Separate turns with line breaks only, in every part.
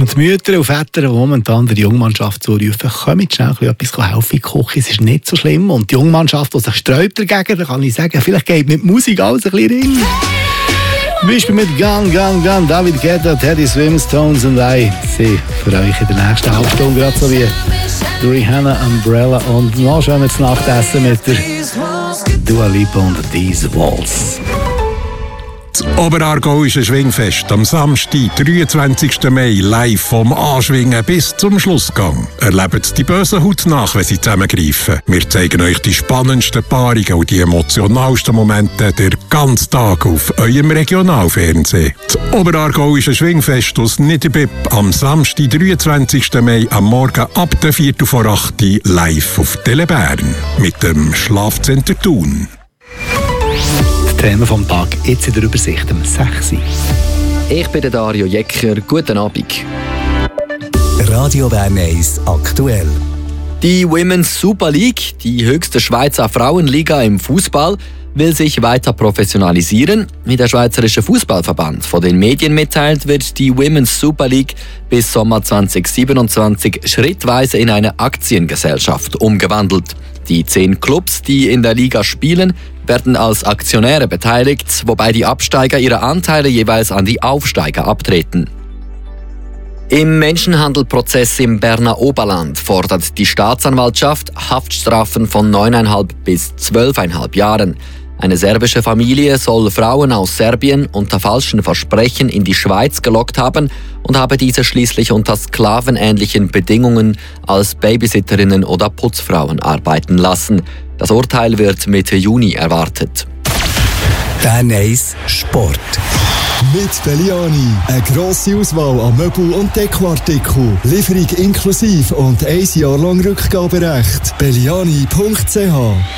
Und die Mütter und Väter, die momentan der Jungmannschaft zurufen, kommen schnell etwas helfen in die Küche, es ist nicht so schlimm. Und die Jungmannschaft, die sich sträubt dagegen, da kann ich sagen, vielleicht geht mit Musik alles ein bisschen rein. Zum Beispiel mit Gun, David Guetta, Teddy Swims, Tones and I. Sie für euch in der nächsten Halbstunde, gerade so wie Rihanna, Umbrella und noch schön jetzt Nachtessen mit der Dua Lipa und These Walls.
Das Oberaargauische Schwingfest am Samstag, 23. Mai, live vom Anschwingen bis zum Schlussgang. Erlebt die bösen Haut nach, wenn sie zusammengreifen. Wir zeigen euch die spannendsten Paarungen und die emotionalsten Momente den ganzen Tag auf eurem Regionalfernsehen. Das Oberaargauische Schwingfest aus Niederbipp am Samstag, 23. Mai, am Morgen ab der 7:45 live auf Telebern mit dem Schlafcenter Thun.
Themen vom Tag jetzt in der Übersicht um 6 Uhr.
Ich bin der Dario Jecker. Guten Abend.
Radio Bern 1 aktuell.
Die Women's Super League, die höchste Schweizer Frauenliga im Fußball, will sich weiter professionalisieren. Wie der Schweizerische Fußballverband von den Medien mitteilt, wird die Women's Super League bis Sommer 2027 schrittweise in eine Aktiengesellschaft umgewandelt. Die 10 Clubs, die in der Liga spielen, werden als Aktionäre beteiligt, wobei die Absteiger ihre Anteile jeweils an die Aufsteiger abtreten. Im Menschenhandelprozess im Berner Oberland fordert die Staatsanwaltschaft Haftstrafen von 9,5 bis 12,5 Jahren. Eine serbische Familie soll Frauen aus Serbien unter falschen Versprechen in die Schweiz gelockt haben und habe diese schließlich unter sklavenähnlichen Bedingungen als Babysitterinnen oder Putzfrauen arbeiten lassen. Das Urteil wird Mitte Juni erwartet.
Bern 1 Sport.
Mit Belliani. Eine grosse Auswahl an Möbel- und Dekoartikeln. Lieferung inklusive und 1 Jahr lang Rückgaberecht. Belliani.ch.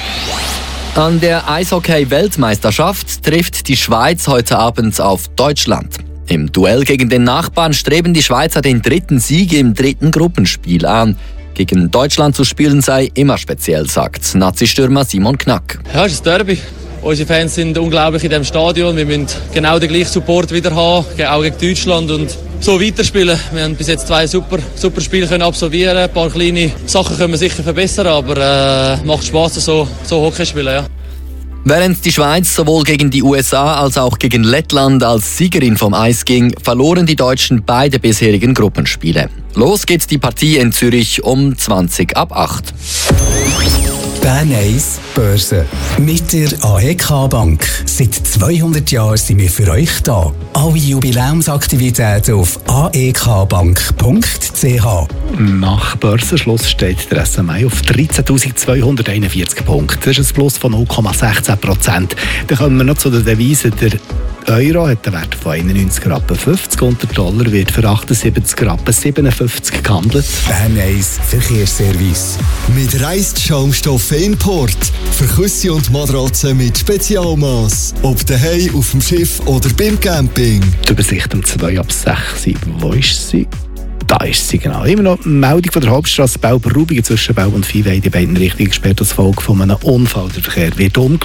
An der Eishockey-Weltmeisterschaft trifft die Schweiz heute Abend auf Deutschland. Im Duell gegen den Nachbarn streben die Schweizer den 3. Sieg im 3. Gruppenspiel an. Gegen Deutschland zu spielen sei immer speziell, sagt Nazi-Stürmer Simon Knack.
Ja, es ist ein Derby. Unsere Fans sind unglaublich in diesem Stadion. Wir müssen genau den gleichen Support wieder haben, auch gegen Deutschland, und so weiterspielen. Wir haben bis jetzt 2 super Spiele können absolvieren. Ein paar kleine Sachen können wir sicher verbessern, aber macht Spass, so Hockey spielen. Ja.
Während die Schweiz sowohl gegen die USA als auch gegen Lettland als Siegerin vom Eis ging, verloren die Deutschen beide bisherigen Gruppenspiele. Los geht die Partie in Zürich um 7:20.
Bern 1 Börse. Mit der AEK Bank. Seit 200 Jahren sind wir für euch da. Alle Jubiläumsaktivitäten auf aekbank.ch.
Nach Börsenschluss steht der SMI auf 13.241 Punkten. Das ist ein Plus von 0,16%. Dann kommen wir noch zu der Devise. Der Euro hat einen Wert von 91,50 Rappen und der Dollar wird für 78,57 Rappen gehandelt.
Bern 1 Verkehrsservice.
Mit Reisschaumstoffen Import. Für Küsse und Matratzen mit Spezialmaß. Ob daheim, auf dem Schiff oder beim Camping.
Die Übersicht um 5:06. Wo ist sie? Da ist sie, genau. Immer noch eine Meldung von der Hauptstrasse Belp-Rubigen zwischen Belp und Viehweide. Die beiden Richtungen gesperrt als Folge von einem Unfall. Der Verkehr wird